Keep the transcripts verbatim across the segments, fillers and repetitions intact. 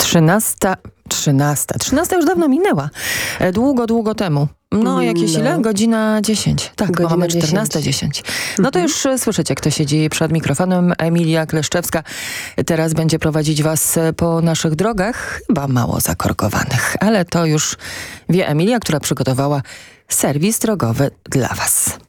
Trzynasta, trzynasta, trzynasta już dawno minęła. Długo, długo temu. No, jakieś no. ile? Godzina dziesięć. Tak, Godzina bo mamy czternasta dziesięć. No to już słyszycie, kto siedzi przed mikrofonem. Emilia Kleszczewska teraz będzie prowadzić was po naszych drogach, chyba mało zakorkowanych. Ale to już wie Emilia, która przygotowała serwis drogowy dla was.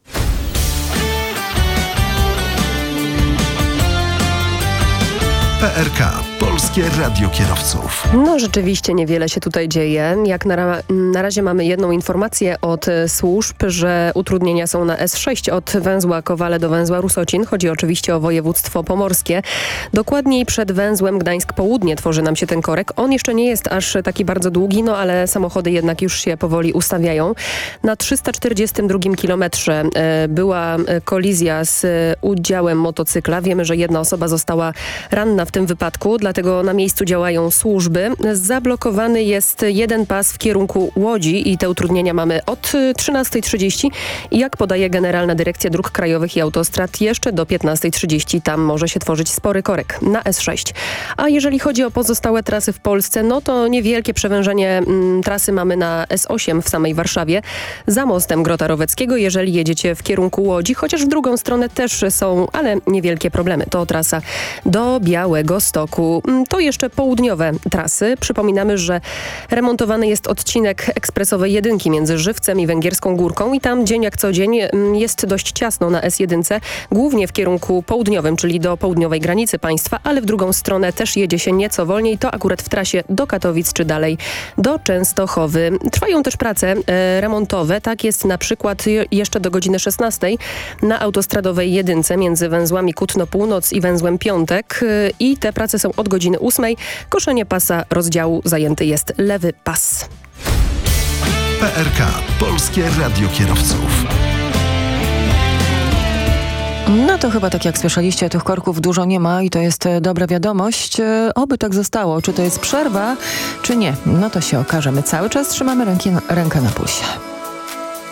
P R K. Polskie Radio Kierowców. No rzeczywiście niewiele się tutaj dzieje. Jak na, ra na razie mamy jedną informację od służb, że utrudnienia są na S sześć od węzła Kowale do węzła Rusocin. Chodzi oczywiście o województwo pomorskie. Dokładniej przed węzłem Gdańsk Południe tworzy nam się ten korek. On jeszcze nie jest aż taki bardzo długi, no ale samochody jednak już się powoli ustawiają. Na trzysta czterdziestym drugim kilometrze e, była kolizja z udziałem motocykla. Wiemy, że jedna osoba została ranna w tym wypadku, dlatego na miejscu działają służby. Zablokowany jest jeden pas w kierunku Łodzi i te utrudnienia mamy od trzynastej trzydzieści i jak podaje Generalna Dyrekcja Dróg Krajowych i Autostrad jeszcze do piętnastej trzydzieści. Tam może się tworzyć spory korek na S sześć. A jeżeli chodzi o pozostałe trasy w Polsce, no to niewielkie przewężenie m, trasy mamy na S osiem w samej Warszawie za mostem Grota Roweckiego, jeżeli jedziecie w kierunku Łodzi, chociaż w drugą stronę też są, ale niewielkie problemy. To trasa do Białegostoku. To jeszcze południowe trasy. Przypominamy, że remontowany jest odcinek ekspresowej jedynki między Żywcem i Węgierską Górką i tam dzień jak co dzień jest dość ciasno na S jeden, głównie w kierunku południowym, czyli do południowej granicy państwa, ale w drugą stronę też jedzie się nieco wolniej. To akurat w trasie do Katowic czy dalej do Częstochowy. Trwają też prace e, remontowe. Tak jest na przykład jeszcze do godziny szesnastej na autostradowej jedynce między węzłami Kutno Północ i węzłem Piątek e, i te prace są od godziny ósmej. Koszenie pasa rozdziału zajęty jest lewy pas. P R K. Polskie Radio Kierowców. No to chyba tak jak słyszeliście, tych korków dużo nie ma i to jest dobra wiadomość. Oby tak zostało. Czy to jest przerwa, czy nie? No to się okaże. My cały czas trzymamy ręki, rękę na pulsie.